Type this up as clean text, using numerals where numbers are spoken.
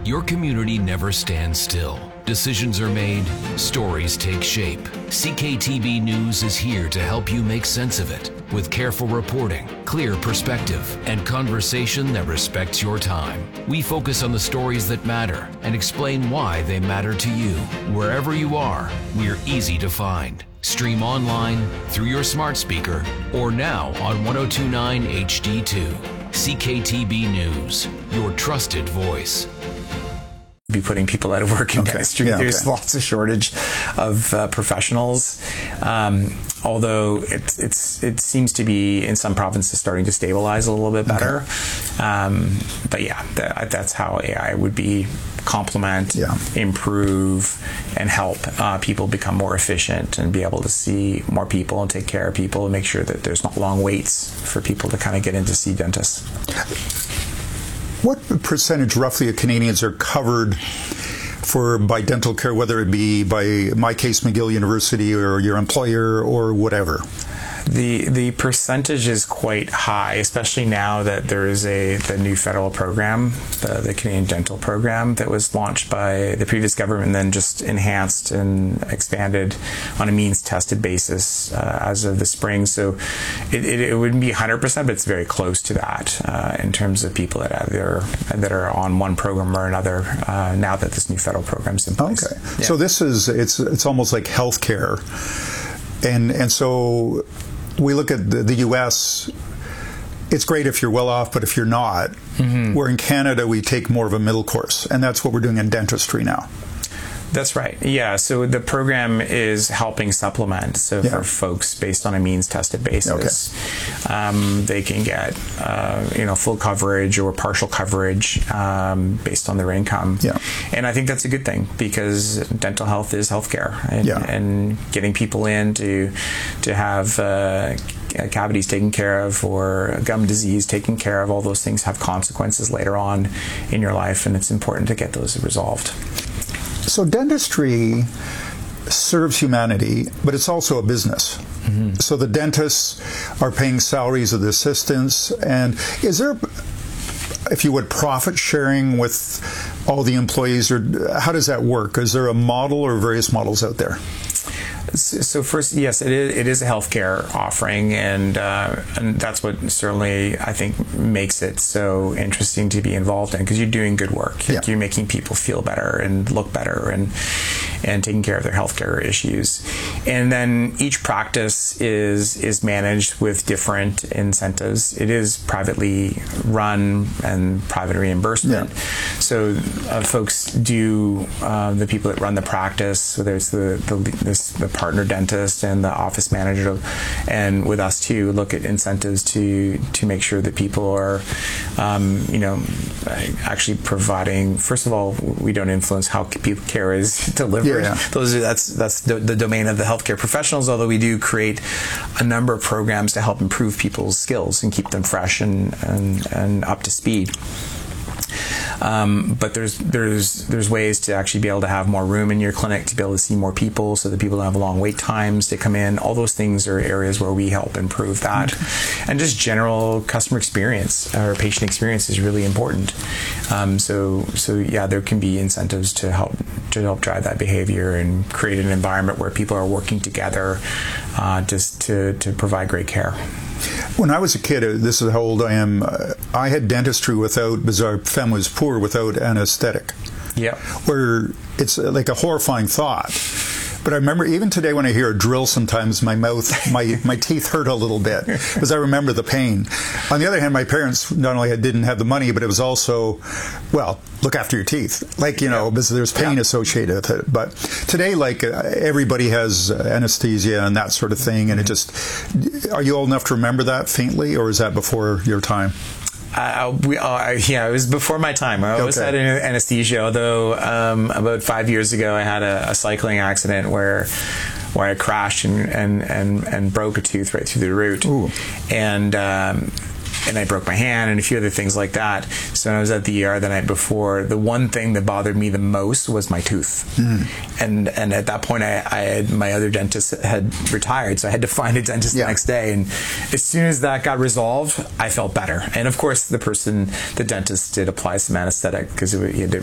Your community never stands still. Decisions are made, stories take shape. CKTB News is here to help you make sense of it with careful reporting, clear perspective, and conversation that respects your time. We focus on the stories that matter and explain why they matter to you. Wherever you are, we're easy to find. Stream online, through your smart speaker, or now on 1029 HD2. CKTB News, your trusted voice. Be putting people out of work in dentistry. There's lots of shortage of professionals, although it seems to be in some provinces starting to stabilize a little bit better. But yeah, that's how AI would be complement, improve, and help people become more efficient and be able to see more people and take care of people and make sure that there's not long waits for people to kind of get in to see dentists. What percentage roughly of Canadians are covered by dental care, whether it be by, in my case, McGill University or your employer or whatever? The percentage is quite high, especially now that there is the new federal program, the Canadian Dental Program, that was launched by the previous government and then just enhanced and expanded on a means-tested basis as of the spring. So it wouldn't be 100%, but it's very close to that in terms of people that are on one program or another now that this new federal program is in place. Okay, so this is it's almost like healthcare, and so. We look at the U.S., it's great if you're well off, but if you're not, where in Canada we take more of a middle course, and that's what we're doing in dentistry now. That's right. Yeah. So the program is helping supplement. So for folks based on a means-tested basis, they can get full coverage or partial coverage based on their income. Yeah. And I think that's a good thing because dental health is healthcare, and getting people in to have cavities taken care of or gum disease taken care of, all those things have consequences later on in your life, and it's important to get those resolved. So dentistry serves humanity, but it's also a business. So the dentists are paying salaries of the assistants, and is there, if you would, profit sharing with all the employees, or how does that work? Is there a model or various models out there? So first, yes, it is a healthcare offering, and that's what certainly I think makes it so interesting to be involved in, because you're doing good work. Like you're making people feel better and look better and taking care of their healthcare issues. And then each practice is managed with different incentives. It is privately run and private reimbursement. So folks do, the people that run the practice, whether it's the partner dentist and the office manager, and with us too, look at incentives to make sure that people are, actually providing. First of all, we don't influence how people care is delivered. That's the domain of the healthcare professionals. Although we do create a number of programs to help improve people's skills and keep them fresh and up to speed. But there's ways to actually be able to have more room in your clinic, to be able to see more people so that people don't have long wait times to come in. All those things are areas where we help improve that. And just general customer experience or patient experience is really important. So there can be incentives to help drive that behavior and create an environment where people are working together just to provide great care. When I was a kid, this is how old I am, I had dentistry because our family was poor, without anesthetic. Yeah. Where it's like a horrifying thought. But I remember even today when I hear a drill, sometimes my teeth hurt a little bit because I remember the pain. On the other hand, my parents not only didn't have the money, but it was also, well, look after your teeth. Like, because there's pain associated with it. But today, everybody has anesthesia and that sort of thing. And are you old enough to remember that faintly, or is that before your time? It was before my time. I always had anesthesia, although about 5 years ago I had a cycling accident where I crashed and broke a tooth right through the root. Ooh. And I broke my hand and a few other things like that. So when I was at the ER the night before, the one thing that bothered me the most was my tooth. And at that point, my other dentist had retired, so I had to find a dentist the next day. And as soon as that got resolved, I felt better. And of course, the dentist did apply some anesthetic because he had to